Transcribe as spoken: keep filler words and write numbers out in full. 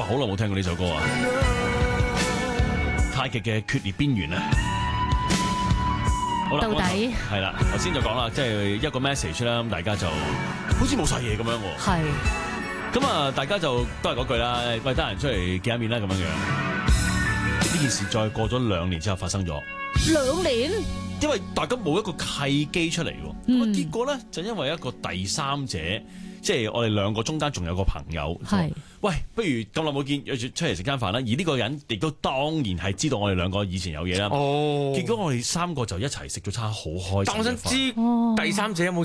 好耐冇聽過呢首歌啊！太極嘅決裂邊緣啊！好啦， 到底係啦，頭先就講啦，即係一個 message 啦，咁大家就好似冇晒嘢咁樣喎。 係咁啊，大家就都係嗰句啦，喂，得閒出嚟見下面啦，咁樣樣。呢件事再過咗兩年之後發生咗， 兩年， 因為大家冇一個契機出嚟喎。咁啊、 嗯， 結果咧就因為一個第三者，即係我哋兩個中間仲有個朋友， 係喂，不如咁耐冇見，約住出嚟食間飯啦。而呢個人亦都當然係知道我哋兩個以前有嘢啦。 哦， 結果我哋三個就一齊食咗餐好開心嘅飯。 但我想知第三者有冇